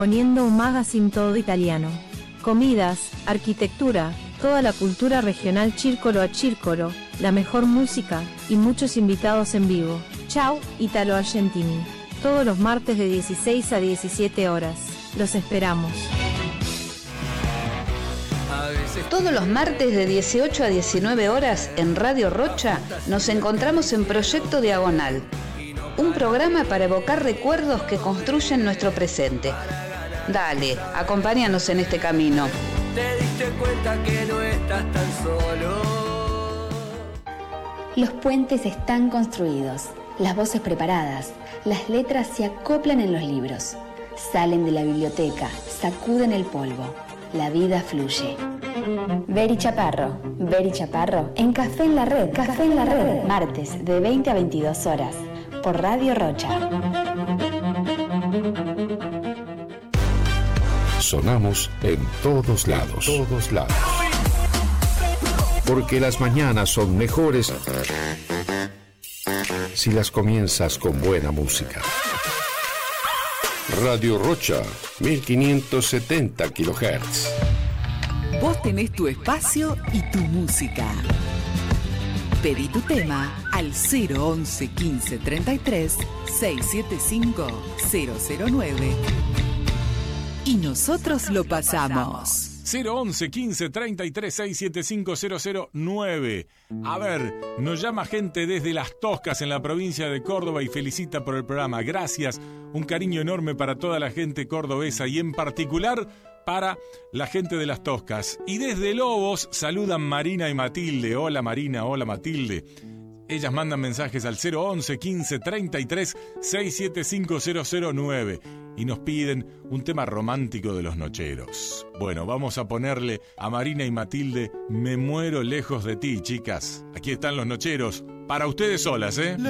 Poniendo un magazine todo italiano. Comidas, arquitectura, toda la cultura regional Círcolo a Círcolo, la mejor música y muchos invitados en vivo. Ciao, Italo Argentini. Todos los martes de 16 a 17 horas. Los esperamos. Todos los martes de 18 a 19 horas en Radio Rocha nos encontramos en Proyecto Diagonal, un programa para evocar recuerdos que construyen nuestro presente. Dale, acompáñanos en este camino. Te diste cuenta que no estás tan solo. Los puentes están construidos, las voces preparadas, las letras se acoplan en los libros, salen de la biblioteca, sacuden el polvo, la vida fluye. Beri Chaparro en Café en la Red, martes de 20 a 22 horas, por Radio Rocha. Sonamos en todos lados. Porque las mañanas son mejores si las comienzas con buena música. Radio Rocha, 1570 kHz. Vos tenés tu espacio y tu música. Pedí tu tema al 011 15 33 675 009 y nosotros lo pasamos. 011 15 33 675 009. A ver, nos llama gente desde Las Toscas en la provincia de Córdoba y felicita por el programa. Gracias, un cariño enorme para toda la gente cordobesa y en particular para la gente de Las Toscas. Y desde Lobos saludan Marina y Matilde. Hola Marina, hola Matilde. Ellas mandan mensajes al 011 15 33 675 009 y nos piden un tema romántico de Los Nocheros. Bueno, vamos a ponerle a Marina y Matilde Me muero lejos de ti, chicas. Aquí están Los Nocheros, para ustedes solas, ¿eh?